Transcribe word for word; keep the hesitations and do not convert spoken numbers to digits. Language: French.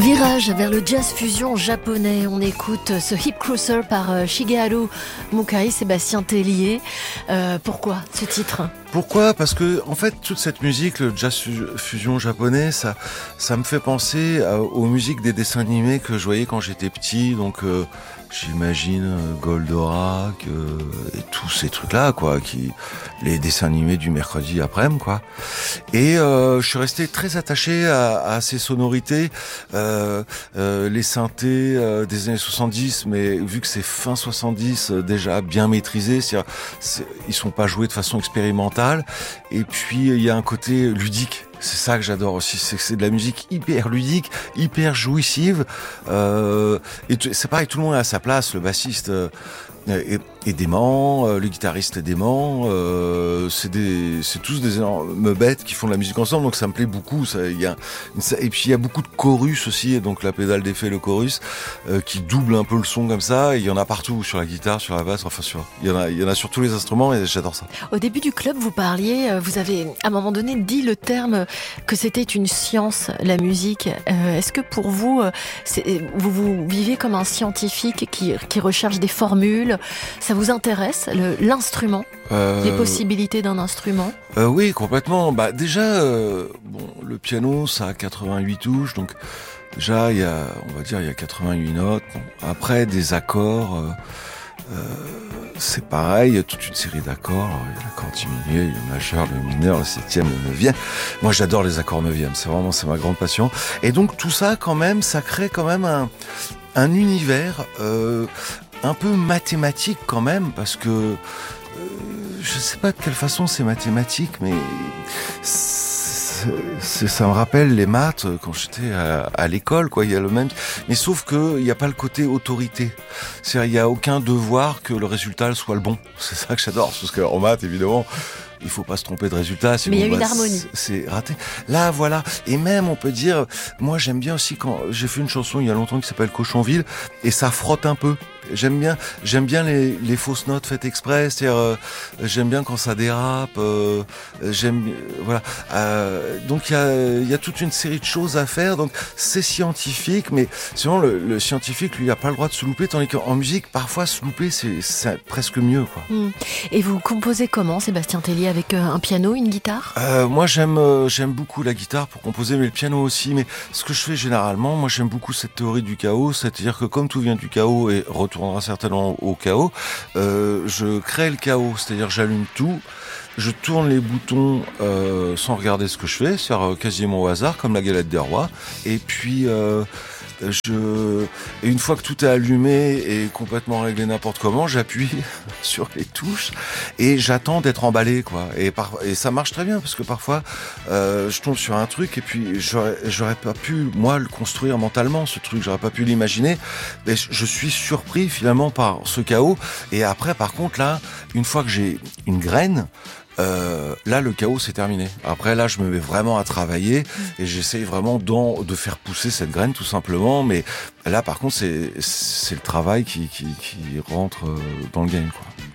Virage vers le jazz fusion japonais. On écoute ce Hip Cruiser par Shigeharu Mukai, Sébastien Tellier. Euh, pourquoi ce titre ? Pourquoi ? Parce que, en fait, toute cette musique, le jazz fusion japonais, ça, ça me fait penser à, aux musiques des dessins animés que je voyais quand j'étais petit. Donc, euh, j'imagine euh, Goldorak euh, et tous ces trucs-là, quoi, qui, les dessins animés du mercredi après-midi, quoi. Et euh, je suis resté très attaché à, à ces sonorités, euh, euh, les synthés euh, des années soixante-dix, mais vu que c'est fin soixante-dix, euh, déjà bien maîtrisés, c'est-à-dire, c'est, ils sont pas joués de façon expérimentale. Et puis il y a un côté ludique. C'est ça que j'adore aussi, c'est que c'est de la musique hyper ludique, hyper jouissive. Euh, et t- c'est pareil, tout le monde est à sa place. Le bassiste euh, est, est dément, euh, le guitariste est dément. Euh, c'est des, c'est tous des énormes bêtes qui font de la musique ensemble. Donc ça me plaît beaucoup. Ça, y a, ça, et puis il y a beaucoup de chorus aussi. Et donc la pédale d'effet, le chorus, euh, qui double un peu le son comme ça. Il y en a partout, sur la guitare, sur la basse. Enfin, sur, il y en a, il y en a sur tous les instruments. Et j'adore ça. Au début du club, vous parliez, vous avez à un moment donné dit le terme que c'était une science, la musique. Euh, est-ce que pour vous, c'est, vous vous vivez comme un scientifique qui, qui recherche des formules ? Ça vous intéresse, le, l'instrument, euh, les possibilités d'un instrument ? euh, Oui, complètement. Bah déjà, euh, bon, le piano, ça a quatre-vingt-huit touches, donc déjà, il y a, on va dire, il y a quatre-vingt-huit notes. Bon, après, des accords. Euh, Euh, c'est pareil, il y a toute une série d'accords. Alors, il y a l'accord diminué, le majeur, le mineur, le septième, le neuvième. Moi, j'adore les accords neuvièmes. C'est vraiment, c'est ma grande passion. Et donc, tout ça, quand même, ça crée quand même un, un univers euh, un peu mathématique, quand même, parce que euh, je sais pas de quelle façon c'est mathématique, mais c'est, c'est, ça me rappelle les maths quand j'étais à, à l'école, quoi. Il y a le même, mais sauf que il y a pas le côté autorité. C'est-à-dire, il y a aucun devoir que le résultat soit le bon. C'est ça que j'adore, parce que en maths, évidemment, il faut pas se tromper de résultat. Mais il y a bah, une harmonie. C'est, c'est raté. Là, voilà. Et même, on peut dire, moi, j'aime bien aussi quand j'ai fait une chanson il y a longtemps qui s'appelle Cochonville, et ça frotte un peu. J'aime bien, j'aime bien les, les fausses notes faites exprès. C'est-à-dire, euh, j'aime bien quand ça dérape. Euh, j'aime, euh, voilà. Euh, donc il y a, il y a toute une série de choses à faire. Donc c'est scientifique, mais sinon le, le scientifique lui il a pas le droit de se louper, tandis qu'en musique, parfois se louper, c'est, c'est presque mieux, quoi. Mmh. Et vous composez comment, Sébastien Tellier, avec un piano, une guitare ? euh, Moi, j'aime, euh, j'aime beaucoup la guitare pour composer, mais le piano aussi. Mais ce que je fais généralement, moi, j'aime beaucoup cette théorie du chaos, c'est-à-dire que comme tout vient du chaos et retournera certainement au chaos, euh, je crée le chaos, c'est-à-dire j'allume tout. Je tourne les boutons euh, sans regarder ce que je fais, c'est-à-dire quasiment au hasard, comme la galette des rois. Et puis, euh, je, et une fois que tout est allumé et complètement réglé n'importe comment, j'appuie sur les touches et j'attends d'être emballé, quoi. Et, par, et ça marche très bien parce que parfois, euh, je tombe sur un truc et puis j'aurais, j'aurais pas pu moi le construire mentalement, ce truc, j'aurais pas pu l'imaginer. Mais je suis surpris finalement par ce chaos. Et après, par contre, là, une fois que j'ai une graine. Euh, là, le chaos, c'est terminé. Après, là, je me mets vraiment à travailler et j'essaye vraiment de faire pousser cette graine, tout simplement. Mais là, par contre, c'est, c'est le travail qui, qui, qui rentre dans le game, quoi.